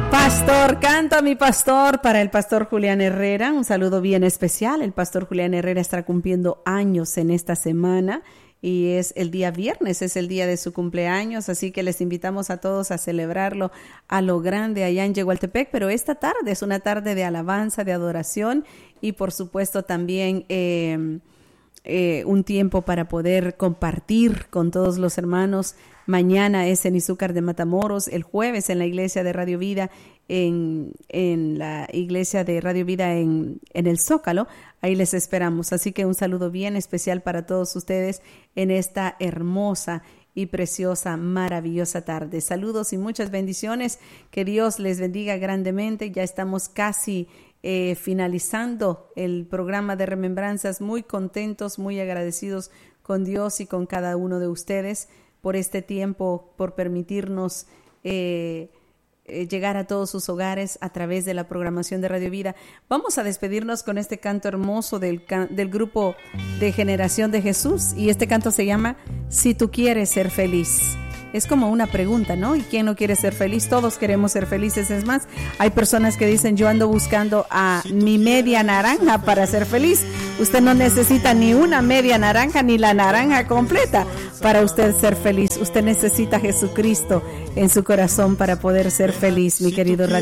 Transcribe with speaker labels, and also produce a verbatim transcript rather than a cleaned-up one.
Speaker 1: Pastor, canto a mi pastor, para el pastor Julián Herrera, un saludo bien especial. El pastor Julián Herrera está cumpliendo años en esta semana y es el día viernes, es el día de su cumpleaños, así que les invitamos a todos a celebrarlo a lo grande allá en Yehualtepec, pero esta tarde es una tarde de alabanza, de adoración y por supuesto también eh, eh, un tiempo para poder compartir con todos los hermanos. Mañana es en Izúcar de Matamoros, el jueves en la iglesia de Radio Vida, en, en la iglesia de Radio Vida en, en el Zócalo. Ahí les esperamos. Así que un saludo bien especial para todos ustedes en esta hermosa y preciosa, maravillosa tarde. Saludos y muchas bendiciones. Que Dios les bendiga grandemente. Ya estamos casi eh, finalizando el programa de remembranzas. Muy contentos, muy agradecidos con Dios y con cada uno de ustedes por este tiempo, por permitirnos eh, eh, llegar a todos sus hogares a través de la programación de Radio Vida. Vamos a despedirnos con este canto hermoso del, del grupo de Generación de Jesús, y este canto se llama Si tú quieres ser feliz. Es como una pregunta, ¿no? ¿Y quién no quiere ser feliz? Todos queremos ser felices. Es más, hay personas que dicen, yo ando buscando a mi media naranja para ser feliz. Usted no necesita ni una media naranja ni la naranja completa para usted ser feliz. Usted necesita a Jesucristo en su corazón para poder ser feliz, mi querido radio.